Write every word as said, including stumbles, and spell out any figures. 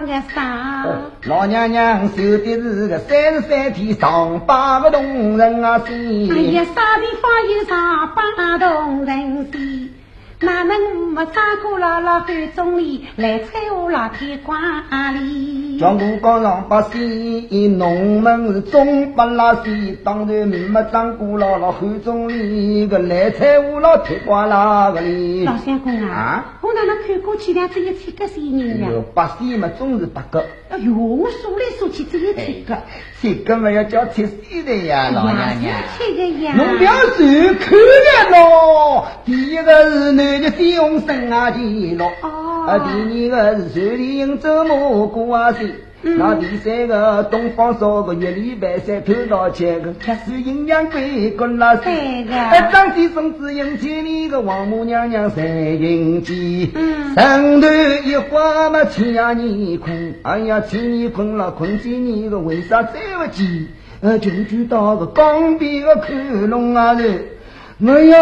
个啥？ 老娘娘守的是个三十三天上八个动人啊心。 哎呀，啥地方有上八动人心？哪能没张过姥姥汉总理来猜我老天光里？ 全国讲上百姓，农民是中不拉稀，当然没张过姥姥汉总理个来猜我老天光那个里。 老相公啊， 啊我哪能看过去两只一千个新人呀？ 百姓嘛总是八个。 哎呦，我数来数去只有七个。 七个嘛要叫七岁的呀，老娘娘。 七个呀。 侬不要随看呀咯。第一个是男的费用生啊记录，啊，第二个是水里应周末过啊岁。那第三个东方烧个月里白菜头到切个，是营养贵滚啦三个。 哎，张先生只迎千里个王母娘娘三迎接，上头一花嘛千呀你困，哎呀千你困了困见你个为啥再不见？呃，进去到个江边个看龙啊头，我要